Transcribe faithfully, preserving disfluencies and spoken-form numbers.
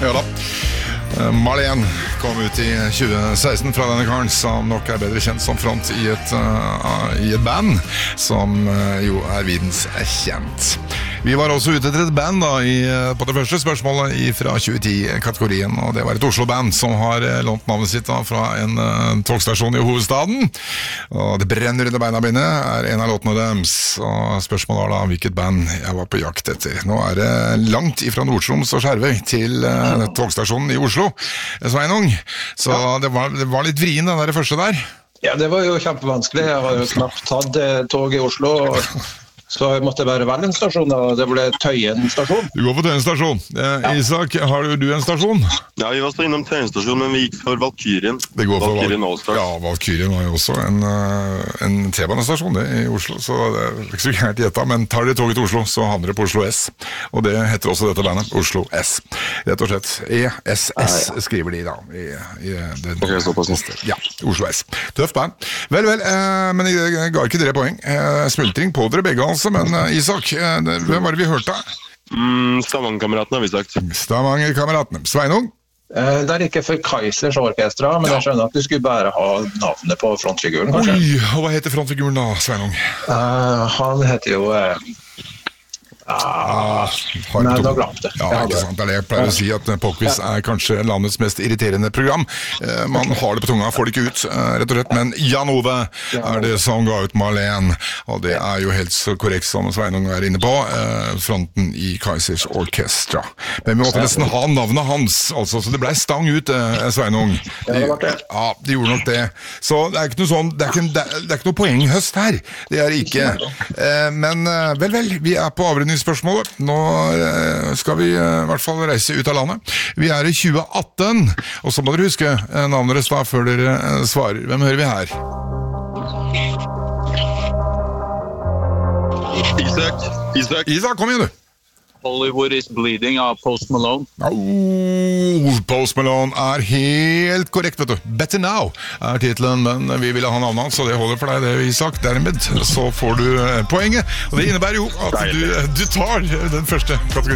Ja da. Marlene kom ut i tjue seksten fra denne karen, som nok er bedre kjent som front i et, uh, i et band, som uh, jo er videns kjent. Vi var også ute etter et band da, i, på det første spørsmålet fra tjue ti-kategorien, og det var et Oslo-band som har lånt navnet sitt da, fra en uh, togstasjon i hovedstaden. Og Det brenner under beina mine er en av låtene deres, og spørsmålet var da hvilket band jeg var på jakt etter. Nå er det langt ifra Nordtroms og Skjervøy til uh, togstasjonen i Oslo, Sveinung, så ja. det, var, det var litt vrien den der første der. Ja, det var jo kjempevanskelig. Jeg har jo knapt tatt tog i Oslo, og så jeg måtte bare velge en stasjon, og det ble Tøyen stasjon. Du går på Tøyen stasjon. Eh, ja. Isak, har du, du en stasjon? Ja, vi var så innom Tøyen stasjon, men vi gikk for Valkyrien. Det går for Valkyrien Allstars. Ja, Valkyrien var jo også en, en T-banestasjon det, i Oslo, så det er ikke så gærent gjetta, men tar dere toget til Oslo, så havner det på Oslo S. Og det heter også dette bandet, Oslo S. Rett og slett. E S S ja, ja. Skriver de da. I, i den, ok, såpass neste. Ja, Oslo S. Tøft band. Vel, vel, eh, men jeg ga ikke dere poeng. Eh, smultring på dere begge, altså, men uh, Isak, uh, hvem var det vi hørte? Mm, Stavanger-kameratene har vi sagt. Stavanger-kameratene. Sveinung? Uh, det er ikke for Kaisers orkestra, men ja. Jeg skjønner at du skulle bare ha navnet på frontfiguren, kanskje. Oi, og hva heter frontfiguren da, Sveinung? Uh, han heter jo... Uh, Ah, nei, da glemt det. Ja, ikke sant. Det er det jeg pleier å si, at Popquiz er kanskje landets mest irriterende program. Eh, man har det på tunga, får det ikke ut, eh, rett og slett. Men Jan Ove er det som ga ut Marlene, og det er jo helt så korrekt som Sveinung er inne på, eh, fronten i Kaisers Orkestra. Men vi måtte nesten ha navnet hans, altså, så det ble stang ut, eh, Sveinung. De, ja, de gjorde nok det. Så det er ikke noe sånn, det er ikke, det er, det er ikke noe poenghøst her. Det er det ikke. Eh, men eh, vel, vel, vi er på avrunding spørsmålet. Nå skal vi i hvert fall reise ut av landet. Vi er i tjue atten, og så må dere huske navnet deres da før dere svarer. Hvem hører vi her? Isak. Isak. Isak, kom igjen du. Hollywood is bleeding av Post Malone. Oh, Post Malone er helt korrekt, vet du. Better Now er titelen, men vi ville ha navnet hans, så det holder for deg, det Isak. Dermed så får du poenget, og det innebærer jo at du, du tar den første kategorien.